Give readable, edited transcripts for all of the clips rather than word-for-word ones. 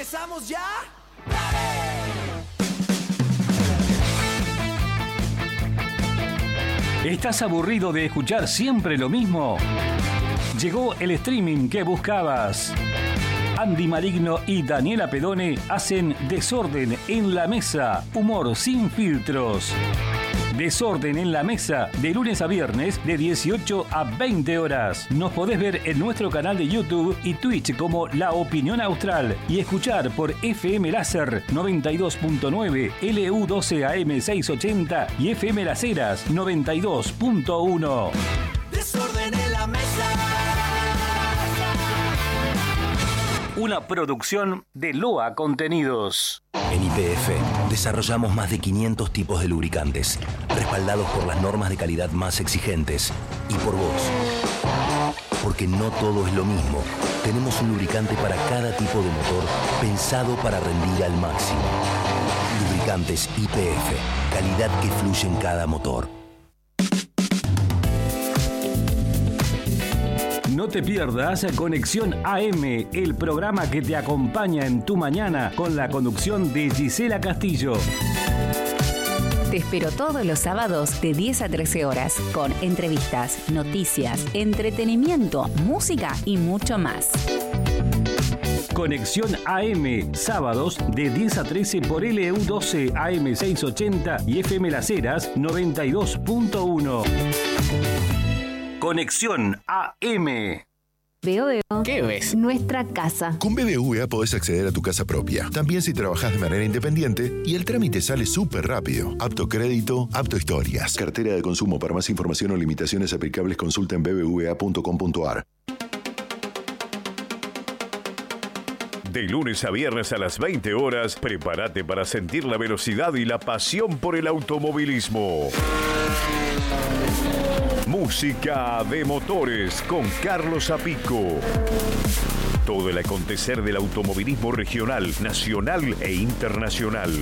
¿Empezamos ya? ¿Estás aburrido de escuchar siempre lo mismo? Llegó el streaming que buscabas. Andy Maligno y Daniela Pedone hacen Desorden en la Mesa, humor sin filtros. Desorden en la Mesa, de lunes a viernes, de 18 a 20 horas. Nos podés ver en nuestro canal de YouTube y Twitch como La Opinión Austral y escuchar por FM Láser 92.9, LU12 AM 680 y FM Las Heras 92.1. Desorden en la Mesa. Una producción de Loa Contenidos. En YPF desarrollamos más de 500 tipos de lubricantes, respaldados por las normas de calidad más exigentes y por vos. Porque no todo es lo mismo. Tenemos un lubricante para cada tipo de motor, pensado para rendir al máximo. Lubricantes YPF, calidad que fluye en cada motor. No te pierdas Conexión AM, el programa que te acompaña en tu mañana con la conducción de Gisela Castillo. Te espero todos los sábados de 10 a 13 horas con entrevistas, noticias, entretenimiento, música y mucho más. Conexión AM, sábados de 10 a 13 por LU12 AM 680 y FM Las Heras 92.1. Conexión AM. Veo. ¿Qué ves? Nuestra casa. Con BBVA podés acceder a tu casa propia, también si trabajás de manera independiente, y el trámite sale súper rápido. Apto crédito, apto historias. Cartera de consumo. Para más información o limitaciones aplicables, consulta en bbva.com.ar. De lunes a viernes a las 20 horas, prepárate para sentir la velocidad y la pasión por el automovilismo. Música de motores con Carlos Zapico. Todo el acontecer del automovilismo regional, nacional e internacional.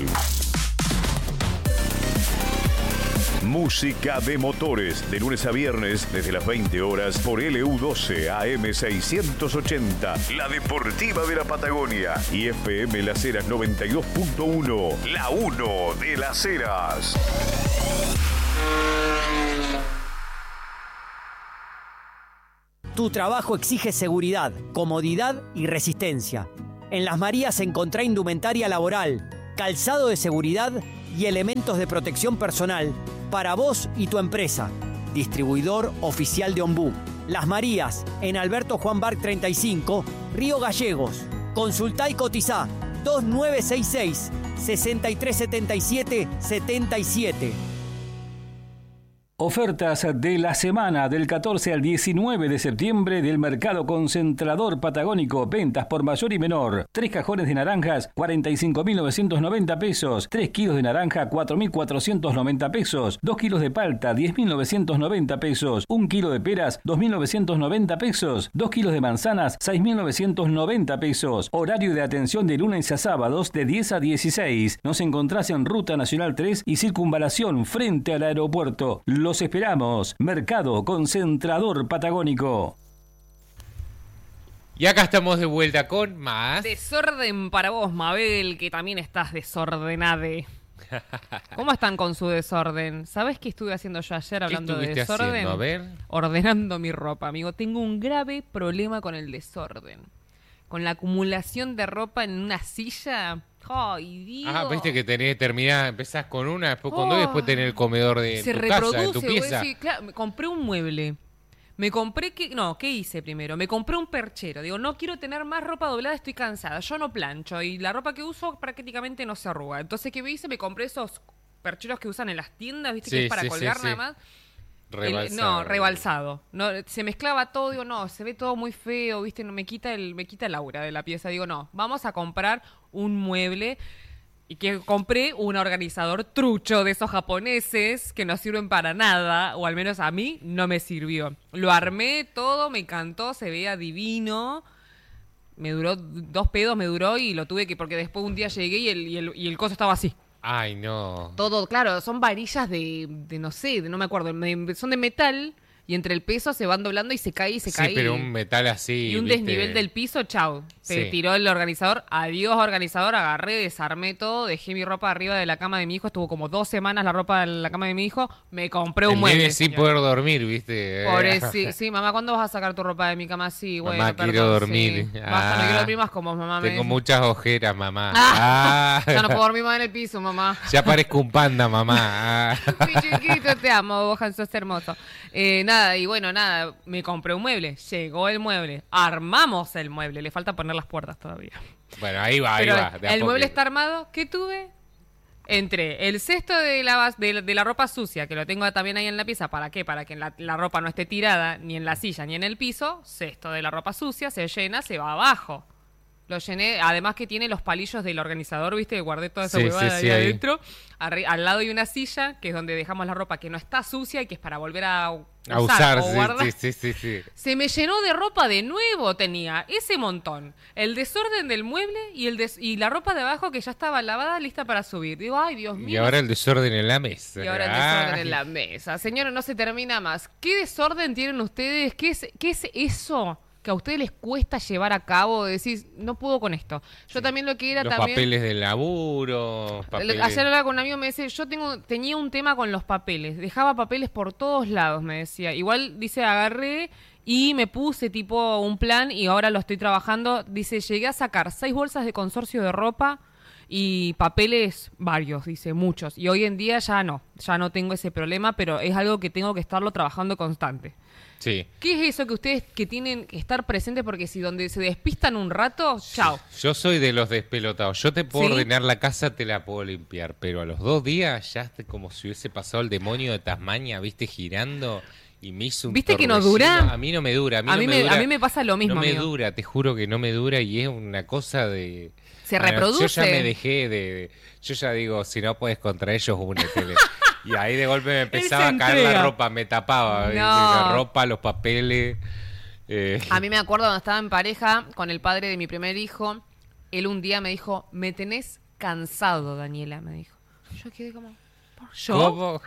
Música de motores, de lunes a viernes, desde las 20 horas, por LU12 AM 680, la deportiva de la Patagonia, y FM Las Heras 92.1, la 1 de Las Heras. Tu trabajo exige seguridad, comodidad y resistencia. En Las Marías encontrá indumentaria laboral, calzado de seguridad y elementos de protección personal para vos y tu empresa. Distribuidor oficial de Ombú. Las Marías, en Alberto Juan Barc 35, Río Gallegos. Consultá y cotizá 2966 6377 77. Ofertas de la semana del 14 al 19 de septiembre del Mercado Concentrador Patagónico. Ventas por mayor y menor. 3 cajones de naranjas, 45.990 pesos. 3 kilos de naranja, 4.490 pesos. 2 kilos de palta, 10.990 pesos. 1 kilo de peras, 2.990 pesos. 2 kilos de manzanas, 6.990 pesos. Horario de atención de lunes a sábados de 10 a 16. Nos encontrás en Ruta Nacional 3 y Circunvalación frente al aeropuerto. Los esperamos. Mercado Concentrador Patagónico. Y acá estamos de vuelta con más Desorden para vos, Mabel, que también estás desordenade. ¿Cómo están con su desorden? ¿Sabés qué estuve haciendo yo ayer hablando de desorden? Haciendo? A ver. Ordenando mi ropa, amigo. Tengo un grave problema con el desorden. Con la acumulación de ropa en una silla. ¡Ay, Dios! Ah, viste que empezás con una, después con dos, y después tenés el comedor de tu casa, de tu pieza. Sí, claro, me compré un mueble. ¿Qué hice primero? Me compré un perchero. Digo, no quiero tener más ropa doblada, estoy cansada. Yo no plancho y la ropa que uso prácticamente no se arruga. Entonces, ¿qué me hice? Me compré esos percheros que usan en las tiendas, ¿viste? Que es para colgar nada más. Rebalsado. Rebalsado. No, se mezclaba todo, digo, no, se ve todo muy feo, ¿viste? No, me quita el aura de la pieza. Digo, no, vamos a comprar un mueble. Y que compré un organizador trucho de esos japoneses que no sirven para nada, o al menos a mí no me sirvió. Lo armé todo, me encantó, se veía divino. Me duró 2 pedos, y lo tuve que, porque después un día llegué y el coso estaba así. Ay, no. Todo, claro, son varillas de no sé, no me acuerdo, son de metal y entre el peso se van doblando y se cae. Sí, pero un metal así. Y un desnivel del piso, chao. Se tiró el organizador. Adiós, organizador. Agarré, desarmé todo. Dejé mi ropa arriba de la cama de mi hijo. Estuvo como 2 semanas la ropa en la cama de mi hijo. Me compré un mueble. Sin poder dormir, ¿viste? Sí, mamá, ¿cuándo vas a sacar tu ropa de mi cama? Sí, bueno, mamá, quiero dormir. Sí. Basta, no quiero dormir más como mamá. Tengo muchas ojeras, mamá. Ya no puedo dormir más en el piso, mamá. Ya parezco un panda, mamá. Mi chiquito, te amo, Bojan, sos hermoso. Nada, me compré un mueble. Llegó el mueble. Armamos el mueble. Le falta poner las puertas todavía. Bueno, ahí va. El mueble está armado. ¿Qué tuve? Entre el cesto de la ropa sucia, que lo tengo también ahí en la pieza. ¿Para qué? Para que la ropa no esté tirada ni en la silla ni en el piso. Cesto de la ropa sucia, se llena, se va abajo. Lo llené, además que tiene los palillos del organizador, ¿viste? Guardé toda esa huevada ahí adentro. Al lado hay una silla, que es donde dejamos la ropa que no está sucia y que es para volver a usar. Sí. Se me llenó de ropa de nuevo, tenía ese montón. El desorden del mueble y la ropa de abajo que ya estaba lavada, lista para subir. Digo, ay, Dios mío. Y ahora el desorden en la mesa. Señores, no se termina más. ¿Qué desorden tienen ustedes? ¿Qué es eso que a ustedes les cuesta llevar a cabo? Decís, no puedo con esto. Yo también lo que era los también... papeles del laburo. Ayer hablaba con un amigo, me decía, tenía un tema con los papeles. Dejaba papeles por todos lados, me decía. Igual, dice, agarré y me puse tipo un plan y ahora lo estoy trabajando. Dice, llegué a sacar 6 bolsas de consorcio de ropa y papeles varios, dice, muchos. Y hoy en día ya no tengo ese problema, pero es algo que tengo que estarlo trabajando constante. Sí. ¿Qué es eso que ustedes que tienen que estar presentes? Porque si donde se despistan un rato, chao. Yo soy de los despelotados. Yo te puedo ordenar la casa, te la puedo limpiar, pero a los 2 días ya como si hubiese pasado el demonio de Tasmania, ¿viste? Girando y me hizo un ¿Viste que no dura? A mí no me dura. A mí me pasa lo mismo. No me amigo. dura, te juro que no me dura y es una cosa de... Se reproduce. Yo ya me dejé de... Yo ya digo, si no puedes contra ellos, únetele. Y ahí de golpe me empezaba a caer la ropa, me tapaba. La ropa, los papeles. A mí me acuerdo cuando estaba en pareja con el padre de mi primer hijo, él un día me dijo, me tenés cansado, Daniela, me dijo. Yo quedé como, ¿yo? ¿Cómo?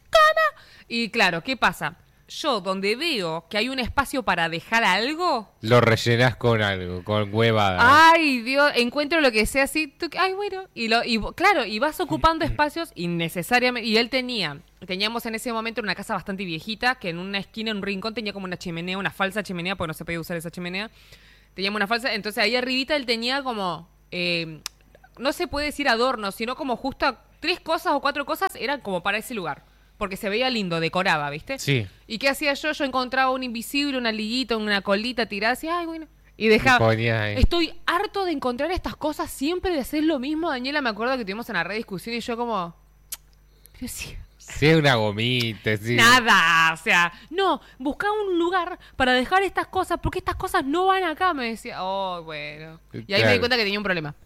Y claro, ¿qué pasa? Yo, donde veo que hay un espacio para dejar algo... Lo rellenás con algo, con huevada. Ay, Dios, encuentro lo que sea así. Ay, bueno. Y vas ocupando espacios innecesariamente. Y él teníamos en ese momento una casa bastante viejita, que en una esquina, en un rincón, tenía como una chimenea, una falsa chimenea, porque no se podía usar esa chimenea. Teníamos una falsa... Entonces ahí arribita él tenía como... no se puede decir adornos, sino como justo 3 cosas o 4 cosas eran como para ese lugar. Porque se veía lindo, decoraba, ¿viste? Sí. ¿Y qué hacía yo? Yo encontraba un invisible, una liguita, una colita tirada, así, ay, bueno. Y dejaba. Estoy harto de encontrar estas cosas, siempre de hacer lo mismo. Daniela, me acuerdo que tuvimos una red discusión y yo como... Sí, es una gomita, sí. Nada, o sea, no, buscá un lugar para dejar estas cosas, porque estas cosas no van acá, me decía. Oh, bueno. Y ahí me di cuenta que tenía un problema.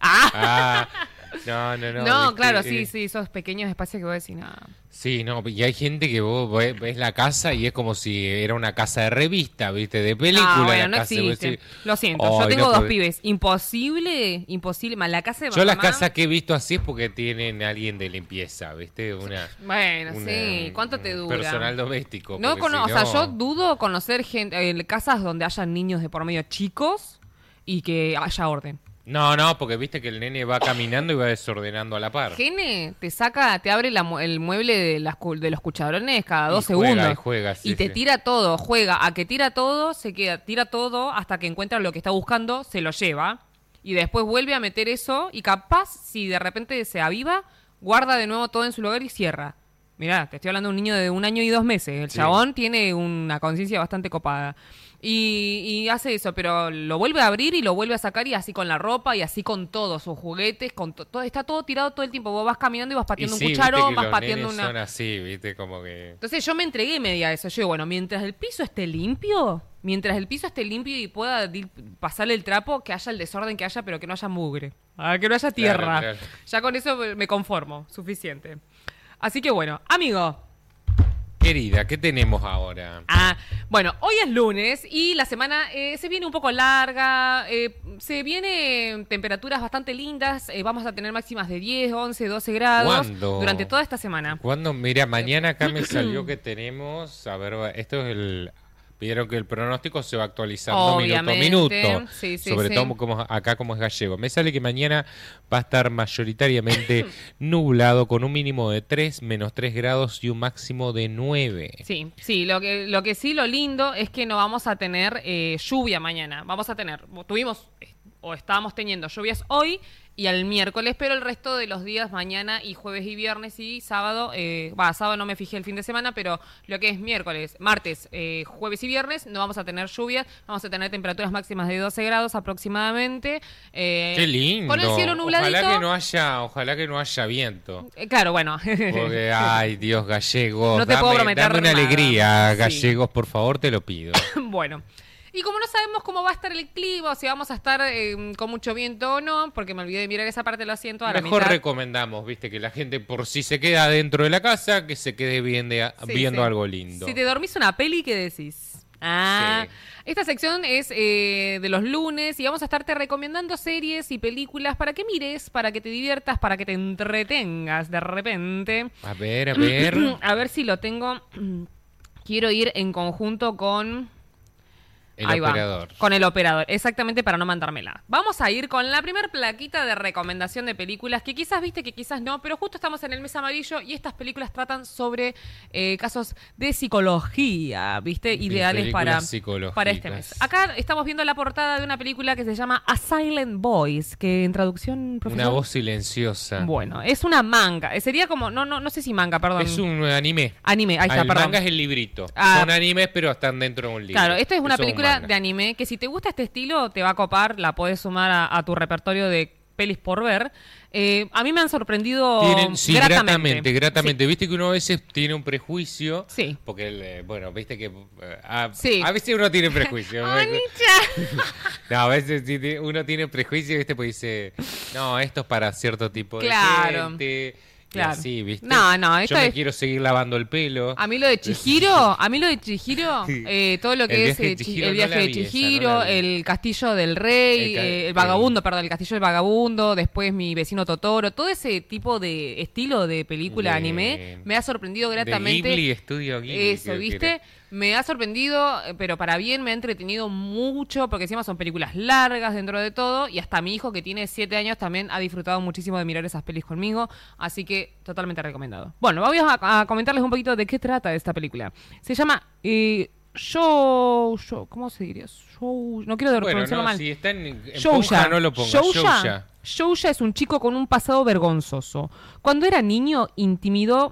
No. No, claro, sí, esos pequeños espacios que vos decís, nada. Sí, no, y hay gente que vos ves la casa y es como si era una casa de revista, ¿viste? De película. No, bueno, la no casa, existe. Lo siento, yo tengo 2 pibes. Imposible. La casa de mamá... Yo las casas que he visto así es porque tienen a alguien de limpieza, ¿viste? Sí. ¿Cuánto te dura? Personal doméstico. O sea, yo dudo conocer gente, casas donde haya niños de por medio chicos y que haya orden. No, porque viste que el nene va caminando y va desordenando a la par. Gene te abre el mueble de los cucharones cada 2 segundos. Juega, y te tira todo, juega a que tira todo, tira todo hasta que encuentra lo que está buscando, se lo lleva. Y después vuelve a meter eso y capaz, si de repente se aviva, guarda de nuevo todo en su lugar y cierra. Mirá, te estoy hablando de un niño de 1 año y 2 meses. El chabón tiene una conciencia bastante copada. Y hace eso, pero lo vuelve a abrir y lo vuelve a sacar y así con la ropa y así con todos sus juguetes, con todo, está todo tirado todo el tiempo. Vos vas caminando y vas pateando un cucharón, vas pateando una... Son así, viste, como que... Entonces yo me entregué media a eso. Yo digo, bueno, mientras el piso esté limpio y pueda pasarle el trapo, que haya el desorden que haya, pero que no haya mugre. Que no haya tierra. Claro. Ya con eso me conformo, suficiente. Así que bueno, amigo... Querida, ¿qué tenemos ahora? Bueno, hoy es lunes y la semana se viene un poco larga, se vienen temperaturas bastante lindas, vamos a tener máximas de 10, 11, 12 grados. ¿Cuándo? Durante toda esta semana. ¿Cuándo? Mira, mañana acá me salió que tenemos, a ver, esto es Vieron que el pronóstico se va actualizando minuto a minuto. Sí, sobre todo como acá como es gallego. Me sale que mañana va a estar mayoritariamente nublado con un mínimo de 3, menos 3 grados y un máximo de 9. Sí, lo que sí, lo lindo es que no vamos a tener lluvia mañana. Estábamos teniendo lluvias hoy y al miércoles, pero el resto de los días, mañana y jueves y viernes y sábado, sábado no me fijé el fin de semana, pero lo que es miércoles, martes, jueves y viernes, no vamos a tener lluvias, vamos a tener temperaturas máximas de 12 grados aproximadamente. Qué lindo. Con el cielo nubladito. Ojalá que no haya viento. Claro, bueno. Porque, ay, Dios, gallegos. No te puedo prometer dame una nada. alegría, gallegos, por favor, te lo pido. Bueno. Y como no sabemos cómo va a estar el clima, o si vamos a estar con mucho viento o no, porque me olvidé de mirar esa parte del asiento a la Mejor mitad. recomendamos, viste, que la gente por si se queda dentro de la casa, que se quede viendo algo lindo. Si te dormís una peli, ¿qué decís? Esta sección es de los lunes y vamos a estarte recomendando series y películas para que mires, para que te diviertas, para que te entretengas de repente. A ver. A ver si lo tengo. Quiero ir en conjunto con... El operador. Con el operador, exactamente, para no mandármela. Vamos a ir con la primer plaquita de recomendación de películas, que quizás viste, que quizás no, pero justo estamos en el mes amarillo y estas películas tratan sobre casos de psicología, viste, ideales para este mes. Acá estamos viendo la portada de una película que se llama A Silent Voice, que en traducción, profesor... Una voz silenciosa. Bueno, es una manga, sería como, no sé si manga, perdón. Es un anime. Ahí está, el perdón. manga es el librito. Son animes, pero están dentro de un libro. Claro, esta es una película de anime que si te gusta este estilo te va a copar, la podés sumar a tu repertorio de pelis por ver. A mí me han sorprendido gratamente. Sí. Viste que uno a veces tiene un prejuicio. Sí. Porque, viste que a veces uno tiene prejuicio. No, a veces uno tiene prejuicio, viste, pues dice, no, esto es para cierto tipo de gente. Claro. Así, ¿viste? Yo me quiero seguir lavando el pelo. A mí lo de Chihiro, todo lo que es el viaje de Chihiro, el castillo del rey, el castillo del vagabundo, después Mi vecino Totoro, todo ese tipo de estilo de película anime me ha sorprendido gratamente. De Ghibli, Estudio Ghibli. Eso, ¿viste? Me ha sorprendido, pero para bien, me ha entretenido mucho, porque encima son películas largas dentro de todo, y hasta mi hijo, que tiene 7 años, también ha disfrutado muchísimo de mirar esas pelis conmigo, así que totalmente recomendado. Bueno, vamos a comentarles un poquito de qué trata esta película. Se llama ¿cómo se diría? No quiero pronunciarlo mal. Si está en Pouja, no lo pongas. Shouya es un chico con un pasado vergonzoso. Cuando era niño, intimidó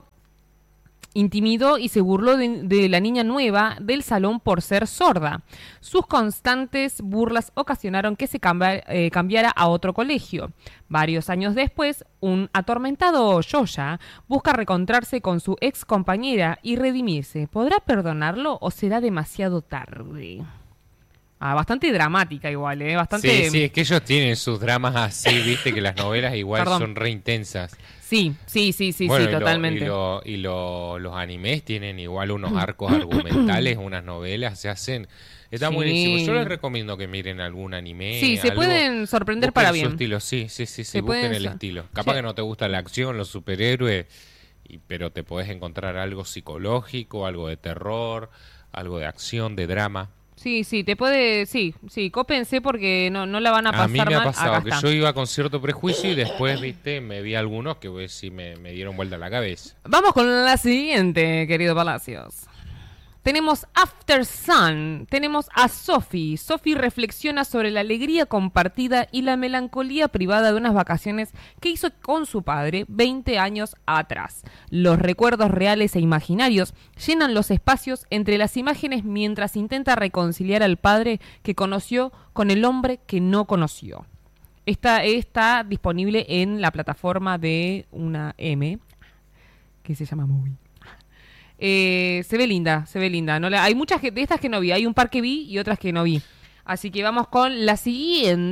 y se burló de la niña nueva del salón por ser sorda. Sus constantes burlas ocasionaron que se cambiara a otro colegio. Varios años después, un atormentado Shouya busca reencontrarse con su ex compañera y redimirse. ¿Podrá perdonarlo o será demasiado tarde? Bastante dramática igual, bastante... Sí, es que ellos tienen sus dramas así, viste, que las novelas igual son re intensas. Sí, totalmente. Los animes tienen igual unos arcos argumentales, unas novelas, se hacen... Está buenísimo. Yo les recomiendo que miren algún anime. Sí, se pueden sorprender para bien. Su estilo, sí, busquen el estilo. Capaz que no te gusta la acción, los superhéroes, pero te podés encontrar algo psicológico, algo de terror, algo de acción, de drama. Sí, cópense porque no la van a pasar mal. A mí me ha pasado que yo iba con cierto prejuicio y después, viste, me vi algunos que sí me dieron vuelta la cabeza. Vamos con la siguiente, querido Palacios. Tenemos After Sun, tenemos a Sophie. Sophie reflexiona sobre la alegría compartida y la melancolía privada de unas vacaciones que hizo con su padre 20 años atrás. Los recuerdos reales e imaginarios llenan los espacios entre las imágenes mientras intenta reconciliar al padre que conoció con el hombre que no conoció. Esta está disponible en la plataforma de una M, que se llama Movie. Se ve linda. No hay muchas de estas que no vi. Hay un par que vi y otras que no vi. Así que vamos con la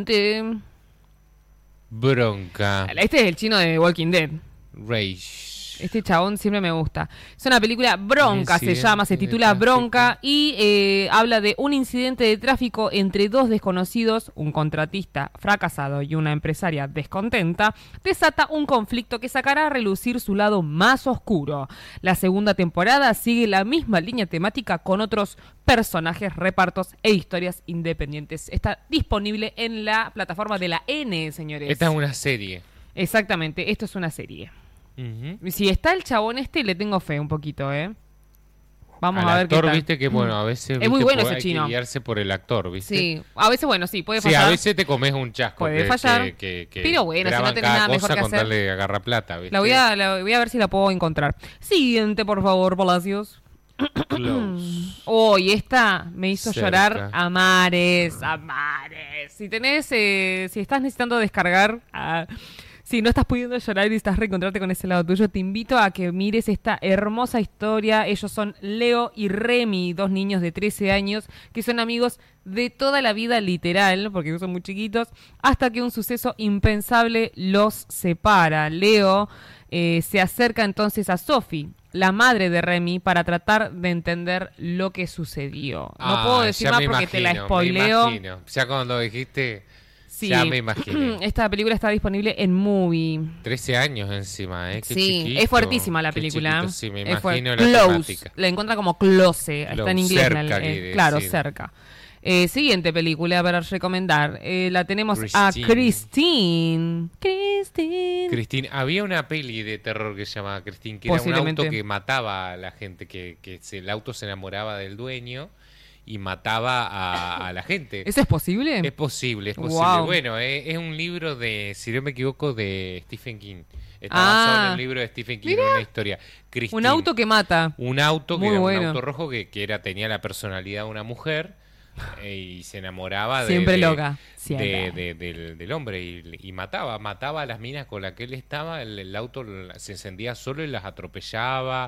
siguiente. Bronca. Este es el chino de Walking Dead. Rage. Este chabón siempre me gusta. Es una película Bronca, se titula Bronca y habla de un incidente de tráfico entre dos desconocidos, un contratista fracasado y una empresaria descontenta, desata un conflicto que sacará a relucir su lado más oscuro. La segunda temporada sigue la misma línea temática con otros personajes, repartos e historias independientes. Está disponible en la plataforma de la N, señores. Esta es una serie. Exactamente, esto es una serie. Si está el chabón le tengo fe un poquito, Vamos a ver qué tal. Viste que a veces es muy bueno ese hay chino. que guiarse por el actor, ¿viste? Sí, a veces puede fallar. Sí, a veces te comes un chasco. Puede fallar. Pero bueno, si no tenés nada mejor que hacer. Contarle agarra plata, ¿viste? La voy a ver si la puedo encontrar. Siguiente, por favor, Palacios. Y esta me hizo llorar a mares. Si estás necesitando descargar, si no estás pudiendo llorar y estás reencontrarte con ese lado tuyo, te invito a que mires esta hermosa historia. Ellos son Leo y Remy, 2 niños de 13 años que son amigos de toda la vida, literal, porque son muy chiquitos, hasta que un suceso impensable los separa. Leo se acerca entonces a Sophie, la madre de Remy, para tratar de entender lo que sucedió. No puedo decir más porque te la spoileo. Me imagino. Ya cuando dijiste, sí. Ya me imagino. Esta película está disponible en Movie. 13 años encima, Qué sí, chiquito, es fuertísima la película. Chiquito, sí, me imagino la Close. temática. La encuentra como Close. Está en inglés. Cerca, claro, cerca. Siguiente película para recomendar. La tenemos a Christine. Christine. Había una peli de terror que se llamaba Christine, que era un auto que mataba a la gente, que el auto se enamoraba del dueño y mataba a la gente. ¿Eso es posible? Es posible. Wow. Bueno, es un libro de, si no me equivoco, de Stephen King. Está basado en un libro de Stephen King, una historia. Christine, un auto que mata. Un auto que era un auto rojo que tenía la personalidad de una mujer. Y se enamoraba del hombre y mataba a las minas con las que él estaba. El auto se encendía solo y las atropellaba.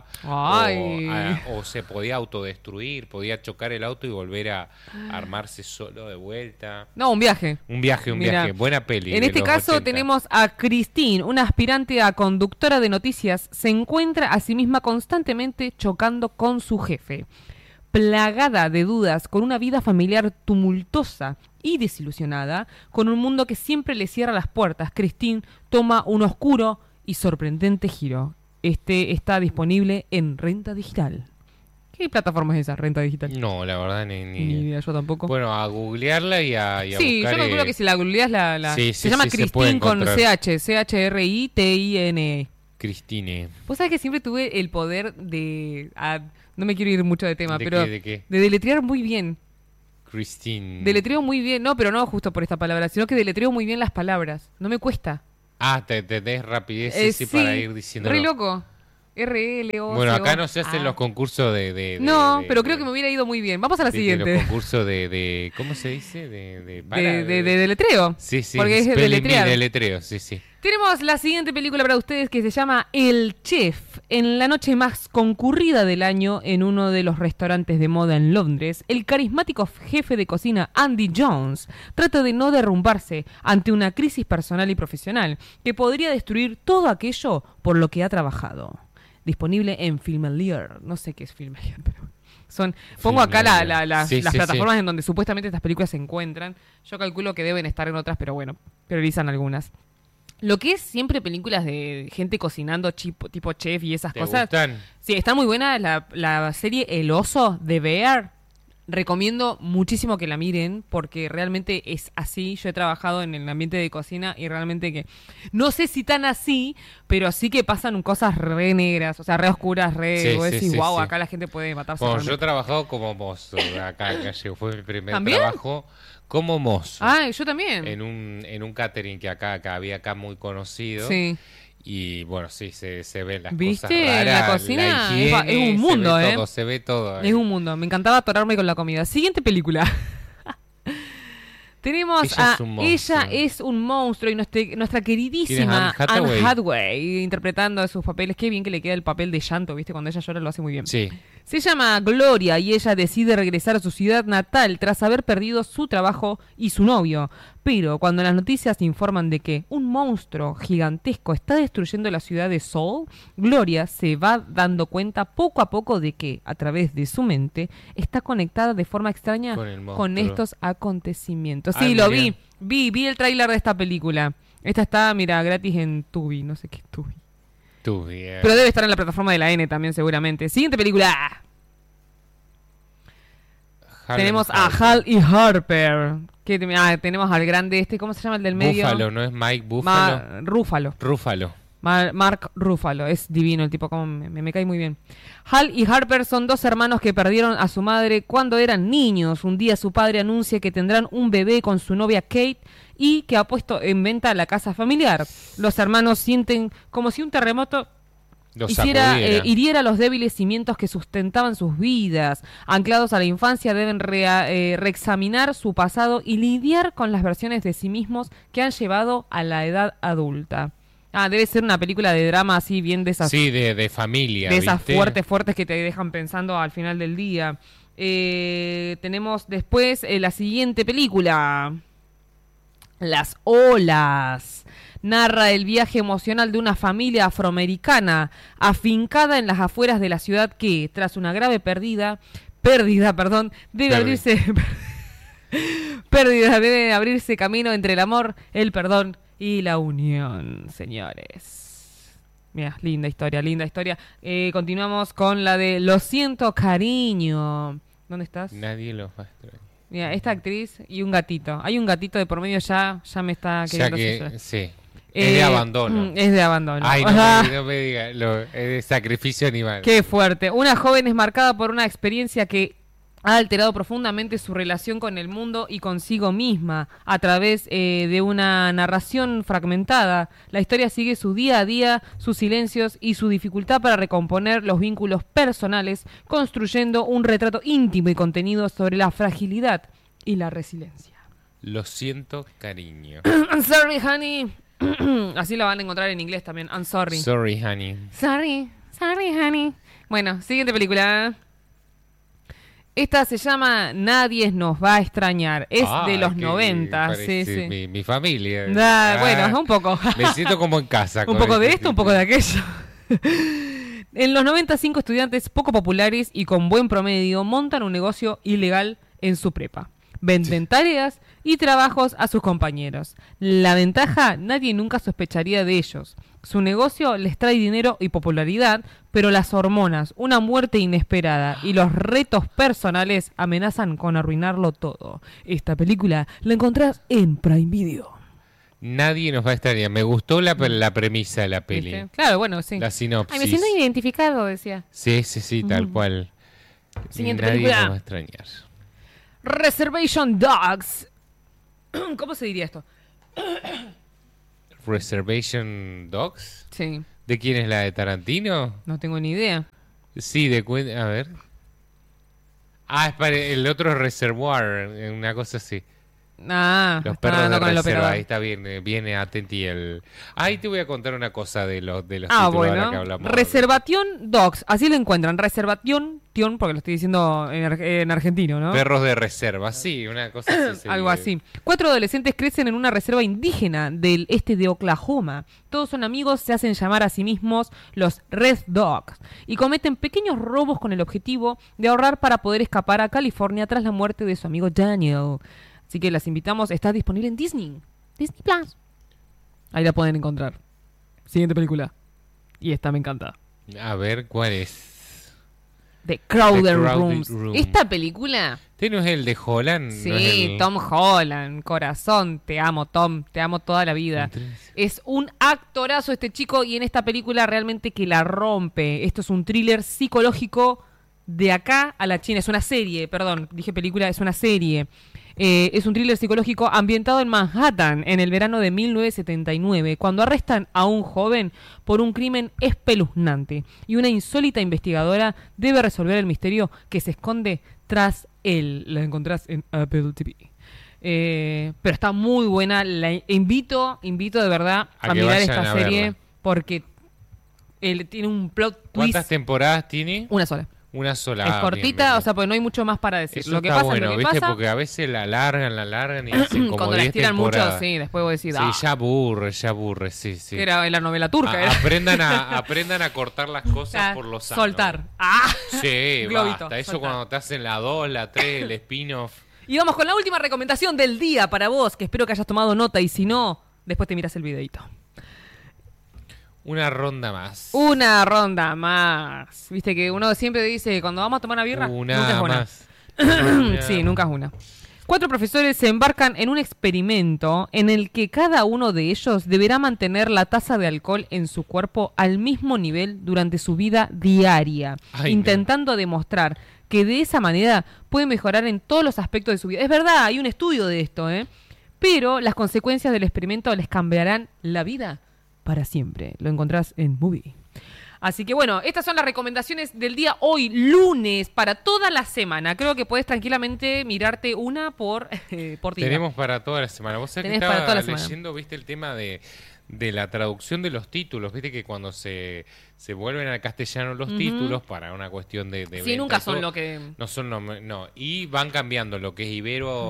O se podía autodestruir, podía chocar el auto y volver a armarse solo de vuelta. No, un viaje. Un viaje. Buena peli. En este caso 80. tenemos a Christine, una aspirante a conductora de noticias. Se encuentra a sí misma constantemente chocando con su jefe. Plagada de dudas, con una vida familiar tumultuosa y desilusionada, con un mundo que siempre le cierra las puertas, Christine toma un oscuro y sorprendente giro. Está disponible en Renta Digital. ¿Qué plataforma es esa, Renta Digital? No, la verdad ni idea, yo tampoco. Bueno, a googlearla y a sí, buscar... yo calculo que si la googleas se llama Christine con CH, CHRITINE. Christine. Vos sabés que siempre tuve el poder de... no me quiero ir mucho de tema, pero... ¿De qué? De deletrear muy bien. Christine. Deletreo muy bien, no, pero no justo por esta palabra, sino que deletreo muy bien las palabras. No me cuesta. Te des rapidez sí, para ir diciendo. Re loco. R-L-O. Bueno, acá no se hacen los concursos de pero creo que me hubiera ido muy bien. Vamos a la siguiente. Los concursos de ¿cómo se dice? De deletreo. Sí, porque es deletrear. Deletreo, sí. Tenemos la siguiente película para ustedes que se llama El Chef. En la noche más concurrida del año, en uno de los restaurantes de moda en Londres, el carismático jefe de cocina Andy Jones trata de no derrumbarse ante una crisis personal y profesional que podría destruir todo aquello por lo que ha trabajado. Disponible en Filmalier. No sé qué es Filmalier, pero... Pongo acá las plataformas en donde supuestamente estas películas se encuentran. Yo calculo que deben estar en otras, pero bueno, priorizan algunas. Lo que es siempre películas de gente cocinando tipo chef y esas cosas. ¿Gustan? Sí, está muy buena la serie El Oso de Bear. Recomiendo muchísimo que la miren porque realmente es así. Yo he trabajado en el ambiente de cocina y realmente que... No sé si tan así, pero sí que pasan cosas re negras, o sea, re oscuras, wow, acá la gente puede matarse. Bueno, yo he trabajado como mozo acá en Calle. Fue mi primer trabajo como mozo. Yo también. En un catering que había acá muy conocido. Sí. Y bueno, sí, se ven las ¿viste? cosas raras. La cocina la higiene, es un mundo, se ve todo. Es un mundo. Me encantaba atorarme con la comida. Siguiente película. Tenemos Ella es un monstruo y nuestra queridísima Anne Hathaway interpretando a sus papeles. Qué bien que le queda el papel de llanto, ¿viste? Cuando ella llora lo hace muy bien. Sí. Se llama Gloria y ella decide regresar a su ciudad natal tras haber perdido su trabajo y su novio. Pero cuando las noticias informan de que un monstruo gigantesco está destruyendo la ciudad de Seoul, Gloria se va dando cuenta poco a poco de que, a través de su mente, está conectada de forma extraña con estos acontecimientos. Sí, lo vi el tráiler de esta película. Esta está, mira, gratis en Tubi, no sé qué es Tubi. Pero debe estar en la plataforma de la N también seguramente. Siguiente película. Tenemos a Hal y Harper. Tenemos al grande ¿cómo se llama el del medio? Búfalo, ¿no es Mike Búfalo? Rúfalo. Mark Ruffalo, es divino el tipo, como me cae muy bien. Hal y Harper son dos hermanos que perdieron a su madre cuando eran niños. Un día su padre anuncia que tendrán un bebé con su novia Kate y que ha puesto en venta la casa familiar. Los hermanos sienten como si un terremoto hiriera los débiles cimientos que sustentaban sus vidas. Anclados a la infancia, deben reexaminar su pasado y lidiar con las versiones de sí mismos que han llevado a la edad adulta. Debe ser una película de drama así, bien de esas... Sí, de familia, de esas fuertes que te dejan pensando al final del día. Tenemos después la siguiente película... Las olas. Narra el viaje emocional de una familia afroamericana afincada en las afueras de la ciudad que, tras una grave pérdida, debe abrirse camino entre el amor, el perdón y la unión, señores. Mira, linda historia. Continuamos con la de Lo siento, cariño. ¿Dónde estás? Nadie lo va a extrañar. Mira, esta actriz y un gatito. Hay un gatito de por medio ya me está queriendo hacer. Sí. Es de abandono. Es de abandono. Ay, no me diga. Es de sacrificio animal. Qué fuerte. Una joven es marcada por una experiencia que ha alterado profundamente su relación con el mundo y consigo misma a través de una narración fragmentada. La historia sigue su día a día, sus silencios y su dificultad para recomponer los vínculos personales, construyendo un retrato íntimo y contenido sobre la fragilidad y la resiliencia. Lo siento, cariño. I'm sorry, honey. Así la van a encontrar en inglés también. I'm sorry. Sorry, honey. Sorry, honey. Bueno, siguiente película. Esta se llama Nadie nos va a extrañar. Es de los 90. Sí. Mi familia. Bueno, un poco. Me siento como en casa. Un poco de esto, un poco de aquello. En los 90, 5 estudiantes poco populares y con buen promedio montan un negocio ilegal en su prepa. Venden tareas y trabajos a sus compañeros. La ventaja, nadie nunca sospecharía de ellos. Su negocio les trae dinero y popularidad, pero las hormonas, una muerte inesperada y los retos personales amenazan con arruinarlo todo. Esta película la encontrás en Prime Video. Nadie nos va a extrañar. Me gustó la premisa de la peli. ¿Viste? Claro, bueno, sí. La sinopsis. Ay, me siento identificado, decía. Sí, tal cual. Siguiente Nadie película. nos va a extrañar. Reservation Dogs. ¿Cómo se diría esto? Reservation Dogs. Sí. ¿De quién es la de Tarantino? No tengo ni idea. Sí, a ver. Es para el otro Reservoir, una cosa así. Los perros de reserva, ahí está bien, viene atenti el... Ahí te voy a contar una cosa de los títulos ahora que hablamos. Reservation Dogs, así lo encuentran, Reservation, porque lo estoy diciendo en argentino, ¿no? Perros de reserva, sí, una cosa así. Algo así. 4 adolescentes crecen en una reserva indígena del este de Oklahoma. Todos son amigos, se hacen llamar a sí mismos los Red Dogs y cometen pequeños robos con el objetivo de ahorrar para poder escapar a California tras la muerte de su amigo Daniel. Así que las invitamos, está disponible en Disney Plus. Ahí la pueden encontrar. Siguiente película. Y esta me encanta. A ver, ¿cuál es? The Crowded Rooms. Esta película... ¿Este no es el de Holland? Sí, ¿no es Tom Holland, corazón, te amo Tom, te amo toda la vida. Es un actorazo este chico y en esta película realmente que la rompe. Esto es un thriller psicológico de acá a la China. Es una serie, perdón, dije película, es una serie. Es un thriller psicológico ambientado en Manhattan en el verano de 1979, cuando arrestan a un joven por un crimen espeluznante y una insólita investigadora debe resolver el misterio que se esconde tras él. La encontrás en Apple TV. Pero está muy buena. La invito de verdad a mirar esta serie verla. Porque él tiene un plot twist. ¿Cuántas temporadas tiene? Una sola. Una sola. Es cortita, o sea, pues no hay mucho más para decir. Eso lo que está pasa, bueno, lo que ¿viste? pasa... Porque a veces la alargan y hacen como cuando 10 las tiran temporadas. mucho, sí, después vos decís... Sí, ya aburre, sí. Que era la novela turca. Era. Aprendan a cortar las cosas por los años. Soltar. Sí, globito, basta. Eso soltar. cuando te hacen la 2, la 3, el spin-off. Y vamos con la última recomendación del día para vos, que espero que hayas tomado nota, y si no, después te miras el videito. Una ronda más. Una ronda más. Viste que uno siempre dice, cuando vamos a tomar una birra, nunca es una. Más. Sí, nunca es una. 4 profesores se embarcan en un experimento en el que cada uno de ellos deberá mantener la tasa de alcohol en su cuerpo al mismo nivel durante su vida diaria, intentando demostrar que de esa manera puede mejorar en todos los aspectos de su vida. Es verdad, hay un estudio de esto, pero las consecuencias del experimento les cambiarán la vida para siempre. Lo encontrás en Movie. Así que bueno, estas son las recomendaciones del día hoy, lunes, para toda la semana. Creo que podés tranquilamente mirarte una por día. Tenemos para toda la semana. Vos sabés que estaba leyendo, viste, el tema de la traducción de los títulos. Viste que cuando se vuelven al castellano los títulos para una cuestión de sí, nunca son lo que... No son, no. Y van cambiando lo que es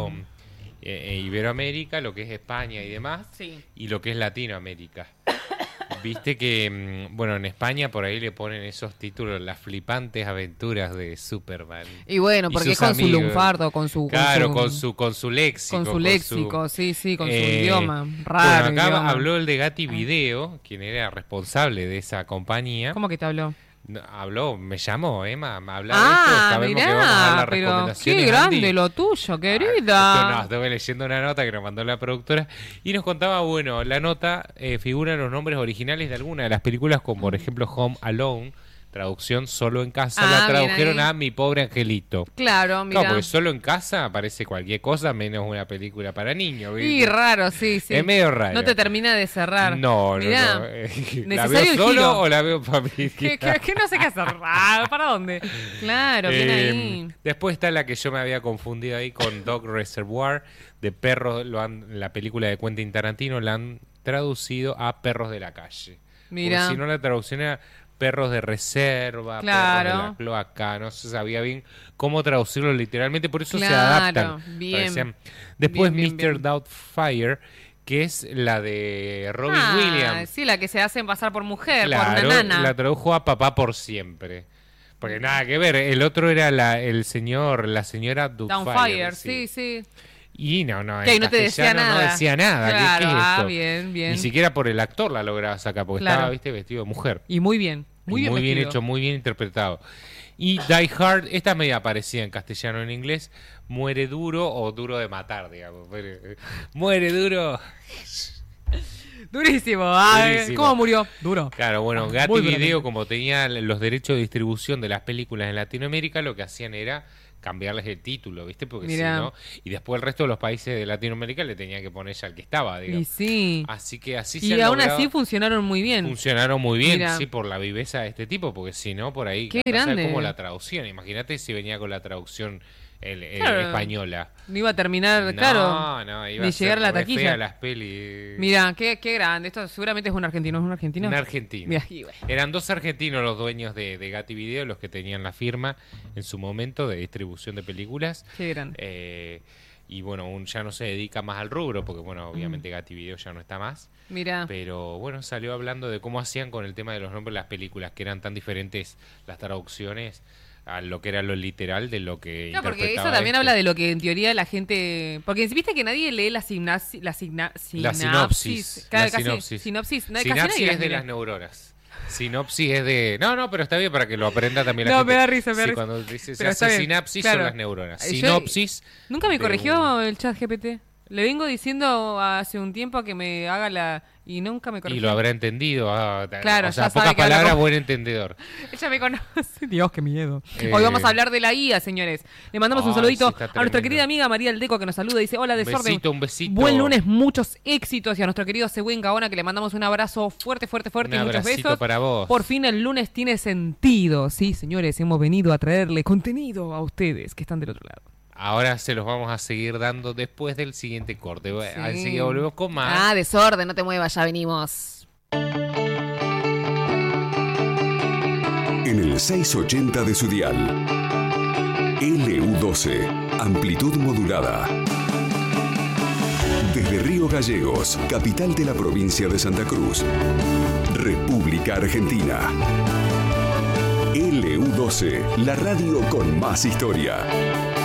Iberoamérica, lo que es España y demás, y lo que es Latinoamérica. Viste que, bueno, en España por ahí le ponen esos títulos, las flipantes aventuras de Superman. Y bueno, porque es con su lunfardo, con su léxico. Con su léxico, sí, con su idioma Bueno, raro. acá habló el de Gatti Video, quien era responsable de esa compañía. ¿Cómo que te habló? Habló, me llamó, Emma, a hablar de esto. Sabemos que vamos a dar las recomendaciones. Qué grande lo tuyo, querida. Estuve leyendo una nota que nos mandó la productora y nos contaba, bueno, la nota figura los nombres originales de algunas de las películas, como por ejemplo Home Alone, traducción Solo en Casa, la tradujeron a Mi Pobre Angelito. Claro, mira. Porque Solo en Casa aparece cualquier cosa menos una película para niños. ¿Viste? Y raro, sí. Es medio raro. No te termina de cerrar. No. ¿La veo solo o la veo familia? Que no sé qué hacer. ¿Para dónde? Claro, bien ahí. Después está la que yo me había confundido ahí con Dog Reservoir, de perros. La película de Quentin Tarantino la han traducido a Perros de la Calle. Mira. Porque si no, la traducción era Perros de Reserva, claro. Perros de la Cloaca, no se sabía bien cómo traducirlo literalmente, por eso se adaptan. Bien. Después Mr. Doubtfire, que es la de Robin Williams. Sí, la que se hacen pasar por mujer, claro, por una nana. La tradujo a Papá por Siempre. Porque nada que ver, el otro era la señora Doubtfire, sí. Y no, que no te decía nada. No decía nada. Claro, ¿Qué es esto? Bien. Ni siquiera por el actor la lograba sacar, porque estaba, vestido de mujer. Y muy bien. Muy bien hecho, muy bien interpretado. Y Die Hard, esta media parecida en castellano, en inglés, Muere Duro o Duro de Matar, digamos. Muere Duro. Durísimo. ¿Cómo murió? Duro. Claro, bueno, Gatti Video, como tenía los derechos de distribución de las películas en Latinoamérica, lo que hacían era cambiarles el título, ¿viste? Porque si no, y después el resto de los países de Latinoamérica le tenían que poner ya el que estaba, digamos. Y sí. Así que así y aún así funcionaron muy bien. Sí, por la viveza de este tipo, porque si no, por ahí, qué grande. Como la traducción, imagínate si venía con la traducción española. No iba a terminar, no, iba ni llegar a la taquilla. A las pelis. Mira, qué grande. Esto seguramente es un argentino, ¿es un argentino? Un argentino. Eran 2 argentinos los dueños de Gatti Video, los que tenían la firma en su momento de distribución de películas. Qué grande. Y bueno, ya no se dedica más al rubro, porque bueno, obviamente Gatti Video ya no está más. Mira. Pero bueno, salió hablando de cómo hacían con el tema de los nombres de las películas, que eran tan diferentes las traducciones a lo que era lo literal de lo que interpretaba. Porque eso también habla de lo que en teoría la gente... Porque viste que nadie lee la sinapsis. La sinopsis. Sinopsis es de las neuronas. Sinopsis es de... No, pero está bien para que lo aprenda también la gente. Me da risa. Cuando dice, se hace sinapsis son las neuronas. Sinopsis... Nunca me corrigió el chat GPT. Le vengo diciendo hace un tiempo que me haga la... Y nunca me corrigió. Y lo habrá entendido. Claro, o sea, pocas palabras, buen entendedor. Ella me conoce. Dios, qué miedo. Hoy vamos a hablar de la IA, señores. Le mandamos un saludito a nuestra querida amiga María Aldeco, que nos saluda. Dice, hola, Desorden. Un besito. Buen lunes, muchos éxitos. Y a nuestro querido Següen Gaona, que le mandamos un abrazo fuerte y muchos besos. Para vos. Por fin el lunes tiene sentido. Sí, señores, hemos venido a traerle contenido a ustedes que están del otro lado. Ahora se los vamos a seguir dando después del siguiente corte. Así que volvemos con más. Desorden, no te muevas, ya venimos. en el 680 de su dial. LU12, amplitud modulada. Desde Río Gallegos, capital de la provincia de Santa Cruz, República Argentina. LU12, la radio con más historia.